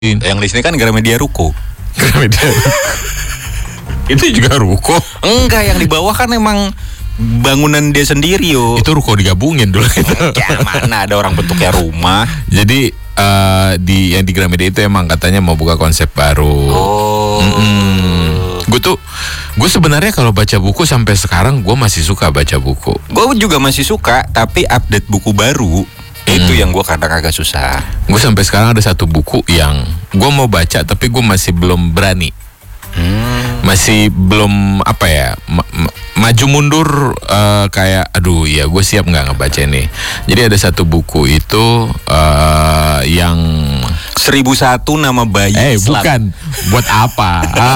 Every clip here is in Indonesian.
Yang di sini kan Gramedia Ruko. Gramedia. Itu juga ruko. Enggak, yang di bawah kan emang bangunan dia sendiri yo. Itu ruko digabungin dulu gitu. Ya mana ada orang bentuknya rumah. Jadi yang di Gramedia itu emang katanya mau buka konsep baru. Gue sebenarnya kalau baca buku sampai sekarang gue masih suka baca buku. Gue juga masih suka, tapi update buku baru itu yang gue kadang agak susah. Gue sampai sekarang ada satu buku yang gue mau baca tapi gue masih belum berani. Masih belum apa ya, maju mundur kayak aduh ya gue siap nggak ngebaca ini. Jadi ada satu buku itu yang 1001 nama bayi Islam. Bukan buat apa.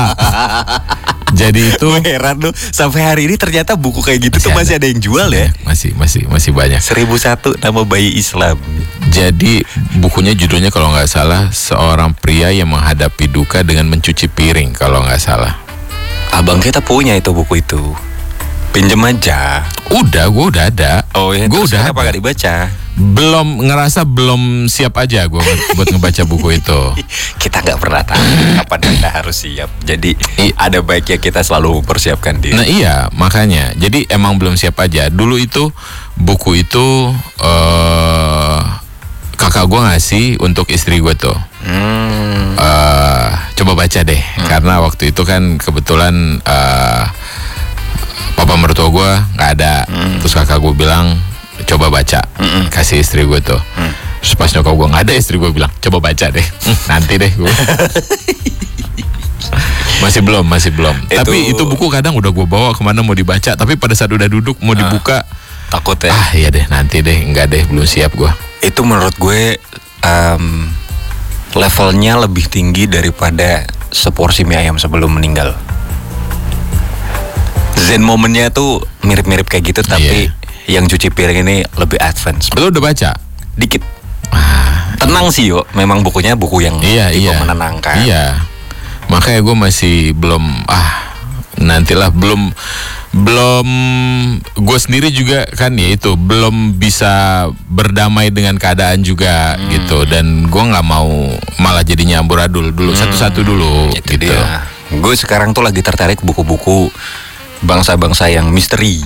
Jadi itu heran lu, sampai hari ini ternyata buku kayak gitu tuh masih ada yang jual ya. Masih banyak. 1001 nama bayi Islam. Jadi bukunya judulnya kalau nggak salah seorang pria yang menghadapi duka dengan mencuci piring kalau nggak salah. Abang kita punya itu buku itu. Pinjem aja. Gue udah ada. Oh ya, gue udah. Kenapa gak dibaca? Belum siap aja gue buat ngebaca buku itu. Kita nggak pernah tahu kapan kita harus siap. Jadi ada baiknya kita selalu mempersiapkan diri. Nah iya makanya. Jadi emang belum siap aja. Dulu itu buku itu kakak gue ngasih untuk istri gue tuh. Coba baca deh. Karena waktu itu kan kebetulan papa mertua gue nggak ada. Terus kakak gue bilang coba baca, kasih istri gue tuh. Terus pas nyokap gue nggak ada, istri gue bilang coba baca deh. Nanti deh gue. Masih belum. Tapi itu buku kadang udah gue bawa kemana mau dibaca. Tapi pada saat udah duduk mau dibuka, takut ya. Iya deh, nanti deh, enggak deh, belum siap gue. Itu menurut gue levelnya lebih tinggi daripada seporsi mie ayam sebelum meninggal. Zen momennya tuh mirip-mirip kayak gitu, tapi yang cuci piring ini lebih advance. Lu udah baca? Dikit. Tenang sih yo, memang bukunya buku yang menenangkan. Iya. Makanya gue masih belum nantilah belum gue sendiri juga kan ya itu belum bisa berdamai dengan keadaan juga gitu, dan gue nggak mau malah jadinya amburadul dulu satu-satu dulu itu gitu. Gue sekarang tuh lagi tertarik buku-buku bangsa-bangsa yang misteri.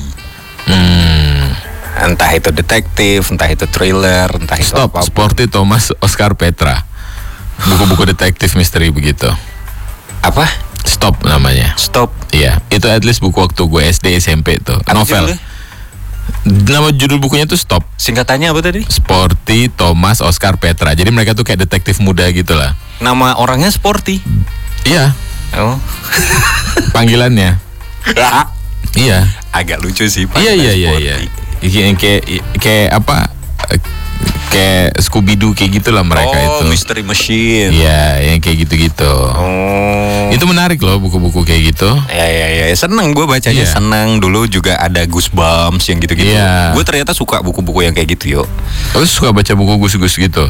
Entah itu detektif, entah itu thriller, entah itu apa. Seperti Thomas Oscar Petra. Buku-buku detektif misteri begitu. Apa? Stop namanya. Stop. Iya, itu at least buku waktu gue SD SMP tuh. Novel. Nama judul bukunya tuh Stop. Singkatannya apa tadi? Sporty Thomas Oscar Petra. Jadi mereka tuh kayak detektif muda gitu lah. Nama orangnya Sporty. Iya. Oh. Panggilannya. Iya. Agak lucu sih. Iya. Kayak apa? Kayak Scooby-Doo kayak gitulah mereka itu. Mystery Machine. Iya, yang kayak gitu-gitu. Itu menarik loh buku-buku kayak gitu. Ya, seneng gue bacanya. Seneng. Dulu juga ada Goosebumps yang gitu-gitu. Gue ternyata suka buku-buku yang kayak gitu yo. Lu suka baca buku gus-gus gitu?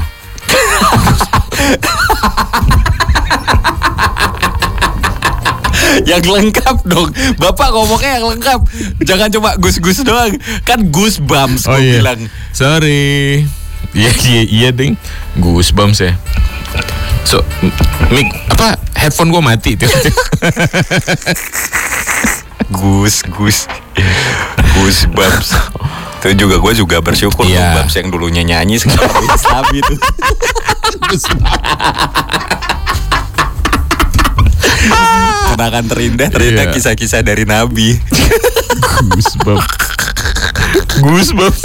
Yang lengkap dong. Bapak ngomongnya yang lengkap. Jangan cuma gus-gus doang. Kan Goosebumps gue bilang. Sorry. Iya ding. Goosebumps ya. So, headphone gue mati tuh. Goosebumps. Itu juga gue juga bersyukur Goosebumps yang dulunya nyanyi sekarang Islam itu. Kenangan terindah ternyata kisah-kisah dari Nabi. Goosebumps.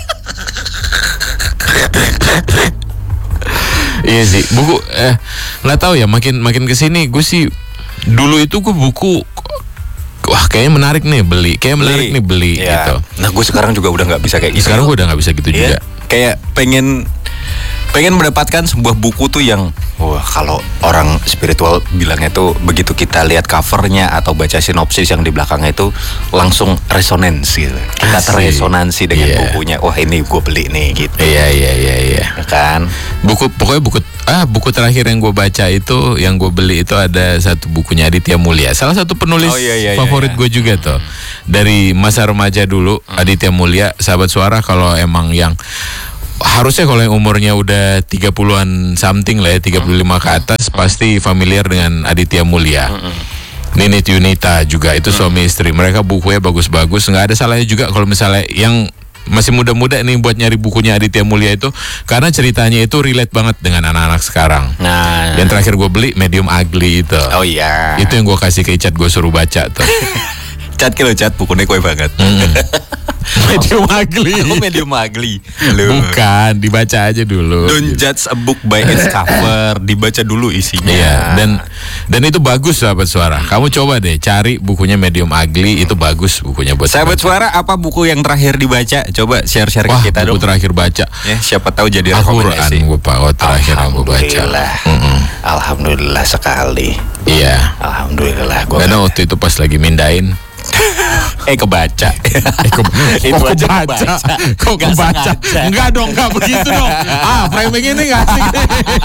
Iya sih, buku nggak tahu ya, makin kesini gue sih dulu itu gue buku kayaknya menarik nih beli gitu. Nah gue sekarang juga udah nggak bisa kayak gitu. Sekarang gue udah nggak bisa gitu juga. Kayak pengen mendapatkan sebuah buku tuh yang kalau orang spiritual bilangnya tuh begitu kita lihat covernya atau baca sinopsis yang di belakangnya itu langsung resonansi gitu. Kita terresonansi dengan bukunya. Wah ini gue beli nih gitu. Iya. Kan buku terakhir yang gue baca itu, yang gue beli itu ada satu bukunya Aditya Mulia. Salah satu penulis favorit gue juga tuh. Dari masa remaja dulu, Aditya Mulia, Sahabat Suara kalau emang yang harusnya kalau yang umurnya udah 30-an something lah ya, 35 ke atas, pasti familiar dengan Aditya Mulia. Ninit Yunita juga itu suami istri. Mereka bukunya bagus-bagus. Nggak ada salahnya juga kalau misalnya yang masih muda-muda nih buat nyari bukunya Aditya Mulia itu, karena ceritanya itu relate banget dengan anak-anak sekarang. Nah, Yang terakhir gue beli Medium Ugly itu. oh iya. Itu yang gue kasih ke Icat, gue suruh baca tuh. Cat kilo cat bukunya kue banget. Medium Ugly. Aku Medium Ugly. Loh. Bukan, dibaca aja dulu. Don't judge a book by its cover, dibaca dulu isinya. Iya, dan itu bagus sahabat suara. Kamu coba deh cari bukunya Medium Ugly, itu bagus bukunya buat Sahabat suara, apa buku yang terakhir dibaca? Coba share-share Wah, ke kita buku dong. terakhir baca Ya, siapa tahu jadi Al-Quran rekomendasi. gue Pak, terakhir aku baca. Alhamdulillah. Alhamdulillah sekali. Iya. Alhamdulillah gua. Karena waktu itu pas lagi mindain kebaca. kok Itu aja kebaca? kebaca. Kok Nggak kebaca? sengaja. Enggak dong, enggak begitu dong. Framing ini enggak asik.